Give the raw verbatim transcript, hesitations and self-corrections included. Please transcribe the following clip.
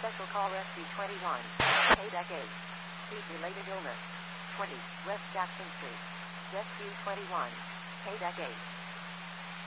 Special call Rescue twenty-one. Payback eight. Heat-related illness. twenty. West Jackson Street. Rescue twenty-one. Payback eight.